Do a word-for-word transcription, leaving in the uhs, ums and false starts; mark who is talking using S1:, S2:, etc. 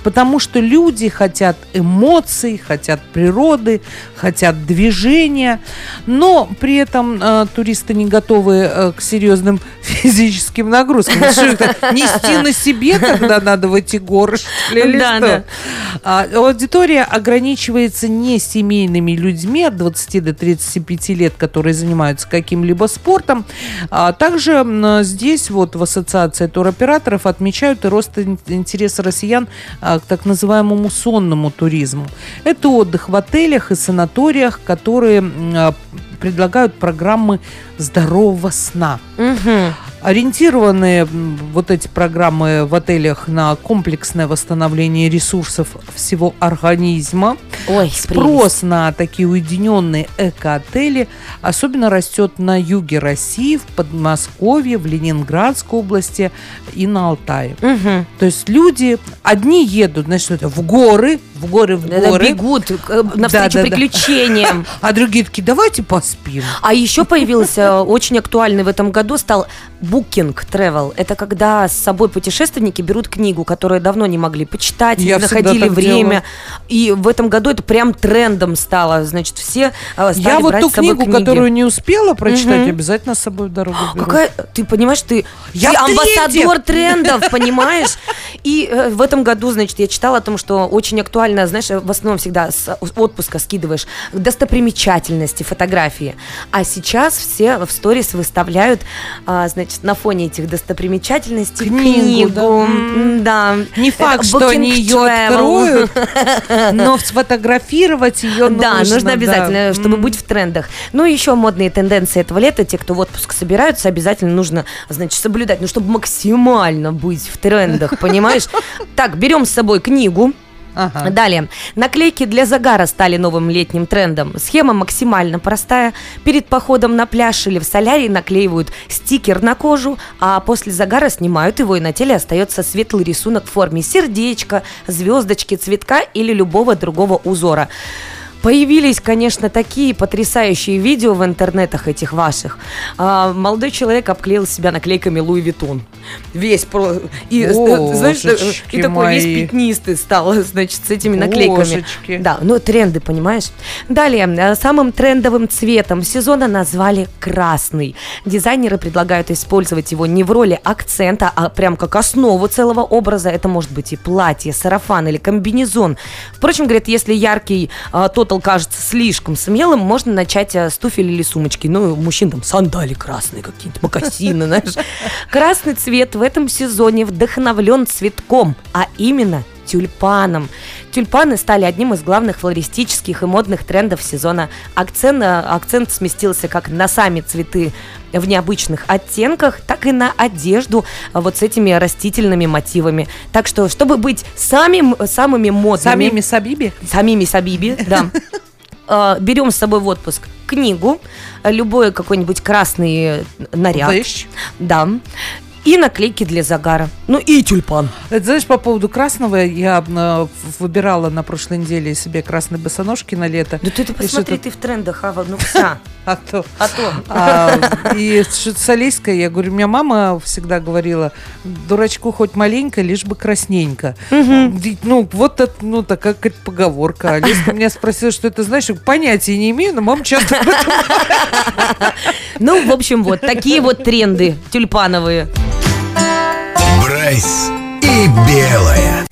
S1: потому что люди хотят эмоций, хотят природы, хотят движения, но при этом э, туристы не готовы э, к серьезным физическим нагрузкам. Что это, нести на себе, когда надо в эти горы, что ли, или
S2: Да,
S1: что?
S2: да.
S1: А, аудитория ограничивается не семейными людьми от двадцати до тридцати пяти лет, которые занимаются каким-либо спортом. А также м, здесь вот в ассоциации туроператоров отмечают и рост ин- интереса россиян а, к так называемому сонному туризму. Это отдых в отелях и санаториях, которые м, а, предлагают программы здорового сна.
S2: Мгм.
S1: Ориентированные м, вот эти программы в отелях на комплексное восстановление ресурсов всего организма.
S2: Ой,
S1: Спрос на такие уединенные эко-отели особенно растет на юге России, в Подмосковье, в Ленинградской области и на Алтае.
S2: Мгм.
S1: То есть люди, одни едут, значит, что это, в горы, в горы, в
S2: Да,
S1: горы,
S2: бегут э, навстречу
S1: Да-да-да.
S2: приключениям.
S1: а другие такие, давайте поспим.
S2: А еще появился очень актуальный в этом году стал Booking Travel. Это когда с собой путешественники берут книгу, которую давно не могли почитать,
S1: Я
S2: не
S1: всегда
S2: находили
S1: так
S2: время. И в этом году это прям трендом стало. Значит, все э, стали
S1: Я вот
S2: брать
S1: ту
S2: с собой
S1: книгу,
S2: книги.
S1: которую не успела прочитать,
S2: Мгм.
S1: обязательно с собой в дорогу беру.
S2: Какая, ты понимаешь, ты,
S1: Я
S2: ты
S1: в
S2: амбассадор
S1: тренде.
S2: трендов, понимаешь? И э, в этом году, значит, я читала о том, что очень актуально, знаешь, в основном всегда с отпуска скидываешь достопримечательности, фотографии. А сейчас все в сторис выставляют, а, значит, на фоне этих достопримечательностей
S1: Книгу, да.
S2: М, да.
S1: Не факт,
S2: Это
S1: что
S2: Booking
S1: они ее
S2: Travel.
S1: откроют, но сфотографировать ее нужно.
S2: Да, нужно обязательно,
S1: да.
S2: чтобы
S1: М.
S2: быть в трендах. Ну, и еще модные тенденции этого лета. Те, кто в отпуск собираются, обязательно нужно, значит, соблюдать, ну, чтобы максимально быть в трендах, понимаешь? Так, берем с собой книгу.
S1: Ага.
S2: Далее. Наклейки для загара стали новым летним трендом. Схема максимально простая. Перед походом на пляж или в солярий наклеивают стикер на кожу, а после загара снимают его, и на теле остается светлый рисунок в форме сердечка, звездочки, цветка или любого другого узора. Появились, конечно, такие потрясающие видео в интернетах этих ваших. А, молодой человек обклеил себя наклейками Луи Виттон. Весь про... И,
S1: Божечки
S2: знаешь, и такой весь
S1: мои.
S2: пятнистый стал, значит, с этими наклейками.
S1: Божечки.
S2: Да, ну тренды, понимаешь? Далее, э, самым трендовым цветом сезона назвали красный. Дизайнеры предлагают использовать его не в роли акцента, а прям как основу целого образа. Это может быть и платье, сарафан или комбинезон. Впрочем, говорят, если яркий э, тотал кажется слишком смелым, можно начать э, с туфель или сумочки. Ну, у мужчин там сандали красные какие-нибудь, мокасины, знаешь. Красный цвет в этом сезоне вдохновлен цветком, а именно тюльпаном. Тюльпаны стали одним из главных флористических и модных трендов сезона. Акцент, акцент сместился как на сами цветы в необычных оттенках, так и на одежду вот с этими растительными мотивами. Так что, чтобы быть самим, самыми модными...
S1: Самими Сабиби?
S2: Самими Сабиби, да. Э, Берем с собой в отпуск книгу, любой какой-нибудь красный наряд.
S1: Вещь.
S2: Да. И наклейки для загара. Ну и тюльпан.
S1: Это, знаешь, по поводу красного, я э, выбирала на прошлой неделе себе красные босоножки на лето.
S2: Да ты, ты
S1: И
S2: посмотри,
S1: что-то-
S2: ты в трендах, Ава, ну вся.
S1: А то.
S2: А то.
S1: А, и что-то солейское, я говорю, у меня мама всегда говорила, дурачку хоть маленько, лишь бы красненько. Ведь, ну, вот это, ну, такая какая-то поговорка. А Леска меня спросила, что это знаешь, я понятия не имею, но мама часто об этом.
S2: Ну, в общем, вот такие вот тренды тюльпановые.
S3: Брайс и Белая.